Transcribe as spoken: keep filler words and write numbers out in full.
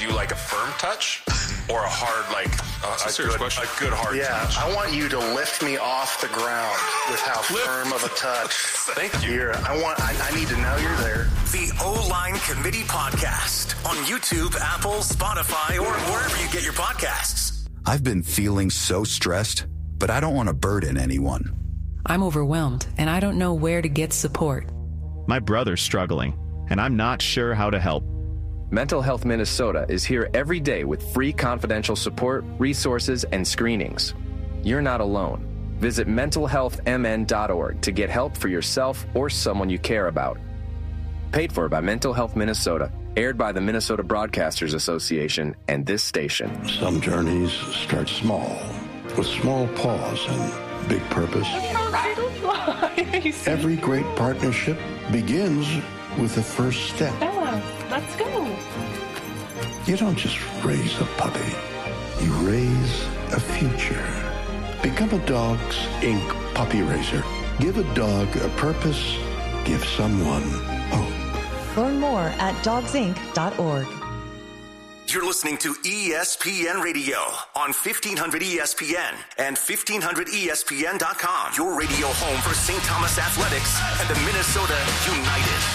Do you like a firm touch or a hard, like uh, a, a, good, a good hard yeah, touch? I want you to lift me off the ground with how Lift. firm of a touch. Thank you. You're, I want. I, I need to know you're there. The O-Line Committee Podcast on YouTube, Apple, Spotify, or wherever you get your podcasts. I've been feeling so stressed, but I don't want to burden anyone. I'm overwhelmed, and I don't know where to get support. My brother's struggling, and I'm not sure how to help. Mental Health Minnesota is here every day with free confidential support, resources, and screenings. You're not alone. Visit mental health m n dot org to get help for yourself or someone you care about. Paid for by Mental Health Minnesota, aired by the Minnesota Broadcasters Association and this station. Some journeys start small, with small pause and big purpose. Every great partnership begins with the first step. Bella, let's go. You don't just raise a puppy. You raise a future. Become a Dogs Incorporated puppy raiser. Give a dog a purpose. Give someone hope. Learn more at dogs inc dot org. You're listening to E S P N Radio on fifteen hundred E S P N and fifteen hundred E S P N dot com. Your radio home for Saint Thomas Athletics and the Minnesota United.